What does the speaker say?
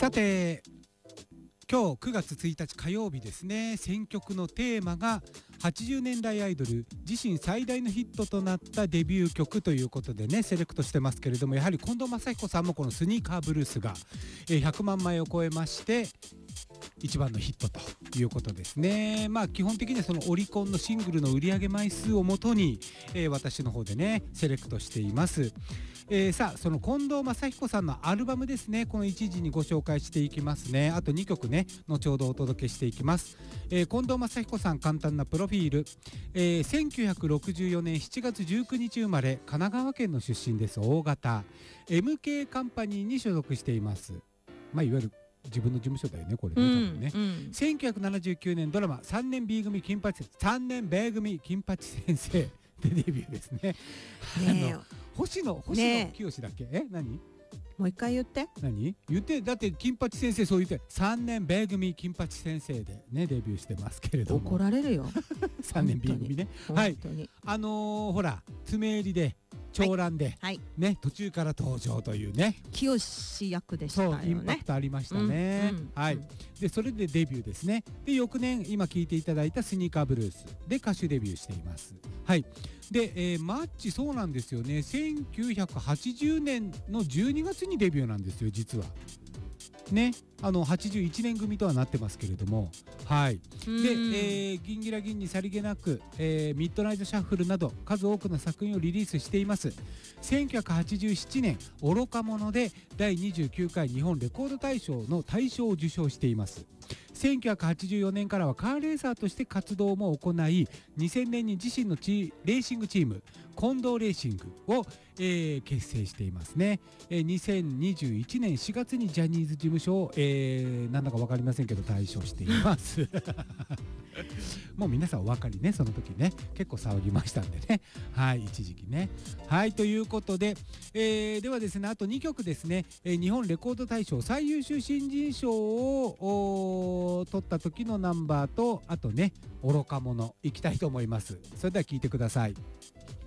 さて今日9月1日火曜日ですね。選曲のテーマが80年代アイドル自身最大のヒットとなったデビュー曲ということでねセレクトしてますけれども、やはり近藤真彦さんもこのスニーカーブルースが100万枚を超えまして一番のヒットということですね。基本的にはそのオリコンのシングルの売上枚数をもとに、私の方でねセレクトしています。さあその近藤真彦さんのアルバムですね、この1時にご紹介していきますね。あと2曲ね後ほどお届けしていきます。近藤真彦さん簡単なプロフィール、1964年7月19日生まれ、神奈川県の出身です。大型 MK カンパニーに所属しています。いわゆる自分の事務所だよねこれね、多分ね。1979年ドラマ3年 B 組金八3年 B 組金八先生でデビューですね。星野清だっけ、何もう一回言って。 何言って。だって金八先生そう言って3年 B 組金八先生でねデビューしてますけれども、 怒られるよ 3年 B 組ね。はい、ほら爪襟で長蘭で、ね、途中から登場というね清役でしたよね。 そうインパクトありましたね。でそれでデビューですね。で翌年今聴いていただいたスニーカーブルースで歌手デビューしています。で、マッチそうなんですよね。1980年の12月にデビューなんですよ実はね。81年組とはなってますけれども、で、ギンギラギンにさりげなく、ミッドナイトシャッフルなど数多くの作品をリリースしています。1987年愚か者で第29回日本レコード大賞の大賞を受賞しています。1984年からはカーレーサーとして活動も行い、2000年に自身のレーシングチーム近藤レーシングを、結成していますね。2021年4月にジャニーズ事務所を、なんだか分かりませんけど退所していますもう皆さんお分かりね、その時ね結構騒ぎましたんでね、一時期ね。ということで、ではですねあと2曲ですね、日本レコード大賞最優秀新人賞を取った時のナンバーと、あとね愚か者いきたいと思います。それでは聴いてください。